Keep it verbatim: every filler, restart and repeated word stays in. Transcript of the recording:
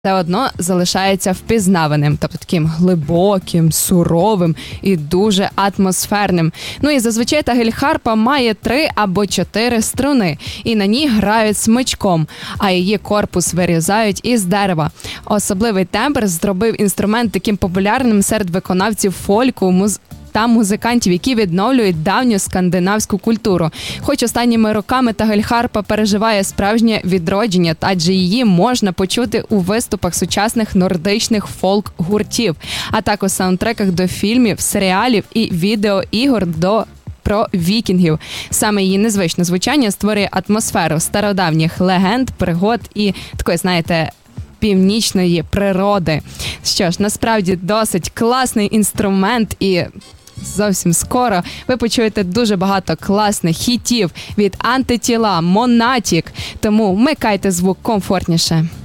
все одно залишається впізнаваним, тобто таким глибоким, суровим і дуже атмосферним. Ну і зазвичай тагель-харпа має три або чотири струни, і на ній грають смичком, а її корпус вирізають із дерева. Особливий тембр зробив інструмент таким популярним серед виконавців фольку, муз... та музикантів, які відновлюють давню скандинавську культуру. Хоч останніми роками тагель-харпа переживає справжнє відродження, адже її можна почути у виступах сучасних нордичних фолк-гуртів, а також саундтреках до фільмів, серіалів і відеоігор до про вікінгів. Саме її незвичне звучання створює атмосферу стародавніх легенд, пригод і такої, знаєте, північної природи. Що ж, насправді досить класний інструмент, і зовсім скоро ви почуєте дуже багато класних хітів від Антитіла, Монатік, тому вмикайте звук комфортніше.